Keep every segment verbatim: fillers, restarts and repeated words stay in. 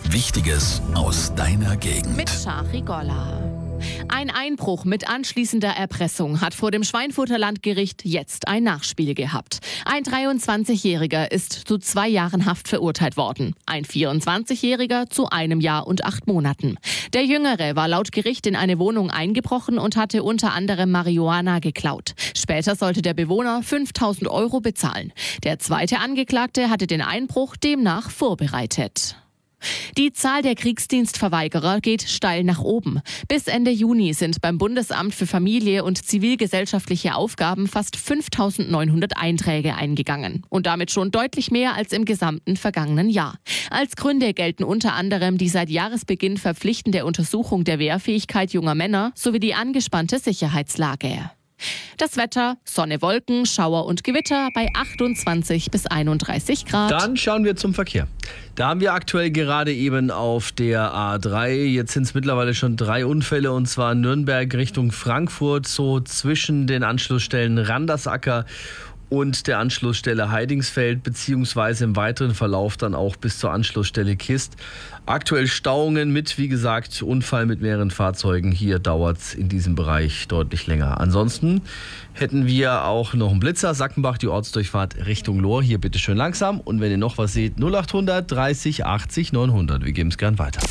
Wichtiges aus deiner Gegend. Mit Shari Golla. Ein Einbruch mit anschließender Erpressung hat vor dem Schweinfurter Landgericht jetzt ein Nachspiel gehabt. Ein dreiundzwanzigjähriger ist zu zwei Jahren Haft verurteilt worden. Ein vierundzwanzigjähriger zu einem Jahr und acht Monaten. Der Jüngere war laut Gericht in eine Wohnung eingebrochen und hatte unter anderem Marihuana geklaut. Später sollte der Bewohner fünftausend Euro bezahlen. Der zweite Angeklagte hatte den Einbruch demnach vorbereitet. Die Zahl der Kriegsdienstverweigerer geht steil nach oben. Bis Ende Juni sind beim Bundesamt für Familie und zivilgesellschaftliche Aufgaben fast fünftausendneunhundert Einträge eingegangen. Und damit schon deutlich mehr als im gesamten vergangenen Jahr. Als Gründe gelten unter anderem die seit Jahresbeginn verpflichtende Untersuchung der Wehrfähigkeit junger Männer sowie die angespannte Sicherheitslage. Das Wetter, Sonne, Wolken, Schauer und Gewitter bei achtundzwanzig bis einunddreißig Grad. Dann schauen wir zum Verkehr. Da haben wir aktuell gerade eben auf der A drei, jetzt sind es mittlerweile schon drei Unfälle, und zwar Nürnberg Richtung Frankfurt, so zwischen den Anschlussstellen Randersacker und der Anschlussstelle Heidingsfeld, beziehungsweise im weiteren Verlauf dann auch bis zur Anschlussstelle Kist. Aktuell Stauungen mit, wie gesagt, Unfall mit mehreren Fahrzeugen. Hier dauert es in diesem Bereich deutlich länger. Ansonsten hätten wir auch noch einen Blitzer, Sackenbach, die Ortsdurchfahrt Richtung Lohr. Hier bitte schön langsam. Und wenn ihr noch was seht, null achthundert dreißig achtzig neunhundert. Wir geben es gern weiter.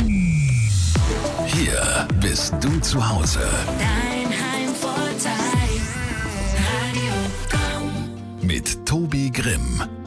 Hier bist du zu Hause. Dein Heimvorteil. Radio Komm. Mit Tobi Grimm.